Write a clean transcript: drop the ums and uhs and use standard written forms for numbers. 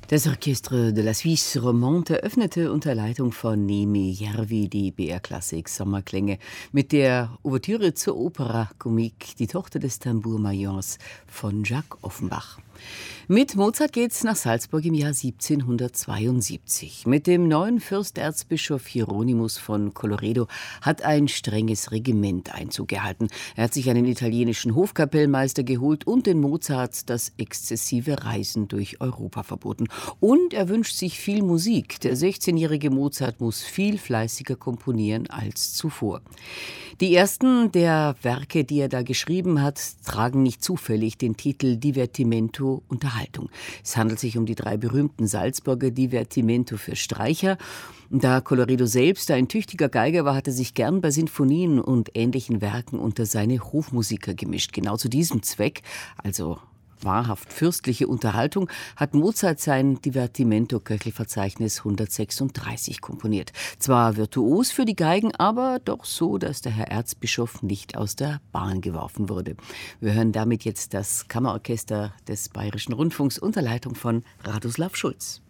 Das Orchestre de la Suisse Romande eröffnete unter Leitung von Niemi Järvi die BR-Klassik Sommerklänge mit der Ouvertüre zur Opera Comique, die Tochter des Tambour-Majors von Jacques Offenbach. Mit Mozart geht's nach Salzburg im Jahr 1772. Mit dem neuen Fürsterzbischof Hieronymus von Colloredo hat ein strenges Regiment Einzug gehalten. Er hat sich einen italienischen Hofkapellmeister geholt und den Mozart das exzessive Reisen durch Europa verboten. Und er wünscht sich viel Musik. Der 16-jährige Mozart muss viel fleißiger komponieren als zuvor. Die ersten der Werke, die er da geschrieben hat, tragen nicht zufällig den Titel Divertimento Unterhaltung. Es handelt sich um die 3 berühmten Salzburger Divertimento für Streicher. Da Colloredo selbst ein tüchtiger Geiger war, hat er sich gern bei Sinfonien und ähnlichen Werken unter seine Hofmusiker gemischt. Genau zu diesem Zweck, also wahrhaft fürstliche Unterhaltung, hat Mozart sein Divertimento-Köchelverzeichnis 136 komponiert. Zwar virtuos für die Geigen, aber doch so, dass der Herr Erzbischof nicht aus der Bahn geworfen wurde. Wir hören damit jetzt das Kammerorchester des Bayerischen Rundfunks unter Leitung von Radoslav Schulz.